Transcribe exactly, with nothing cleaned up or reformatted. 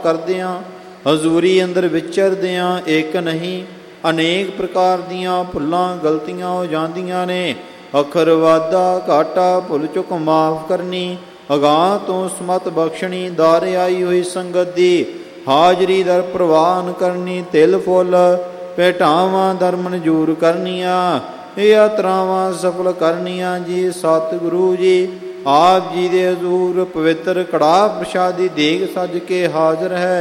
ਕਰਦਿਆਂ ਹਜ਼ੂਰੀ ਅੰਦਰ ਵਿਚਰਦਿਆਂ ਇੱਕ ਨਹੀਂ ਅਨੇਕ ਪ੍ਰਕਾਰ ਦੀਆਂ ਭੁੱਲਾਂ ਗਲਤੀਆਂ ਹੋ ਜਾਂਦੀਆਂ ਨੇ। ਅੱਖਰ ਵਾਧਾ ਘਾਟਾ ਭੁੱਲ ਚੁੱਕ ਮਾਫ ਕਰਨੀ, ਅਗਾਂਹ ਤੋਂ ਸਮਤ ਬਖਸ਼ਣੀ, ਦਰ ਆਈ ਹੋਈ ਸੰਗਤ ਦੀ ਹਾਜ਼ਰੀ ਦਰ ਪ੍ਰਵਾਨ ਕਰਨੀ, ਤਿਲ ਫੁੱਲ ਭੇਟਾਵਾਂ ਦਰ ਮਨਜ਼ੂਰ ਕਰਨੀਆਂ, ਇਹ ਯਾਤਰਾਵਾਂ ਸਫਲ ਕਰਨੀਆਂ ਜੀ। ਸਤਿਗੁਰੂ ਜੀ ਆਪ ਜੀ ਦੇ ਹਜ਼ੂਰ ਪਵਿੱਤਰ ਕੜਾਹ ਪ੍ਰਸ਼ਾਦੀ ਦੇਗ ਸੱਜ ਕੇ ਹਾਜ਼ਰ ਹੈ।